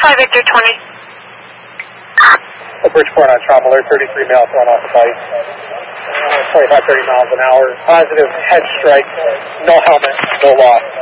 5 Victor 20. Bridgeport on travel alert, 33 male thrown off the bike. 25, 30 miles an hour. Positive head strike, no helmet, no loss.